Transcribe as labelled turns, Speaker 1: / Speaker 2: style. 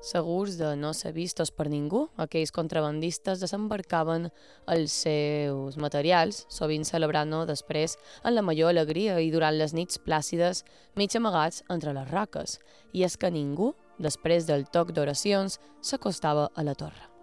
Speaker 1: Segurs de no ser vistos per ningú, aquells contrabandistes desembarcaven els seus materials, sovint celebrant-ho després en la major alegria i durant les nits plàcides, mig amagats entre les roques. I és que ningú, després del toc d'oracions, s'acostava a la torre.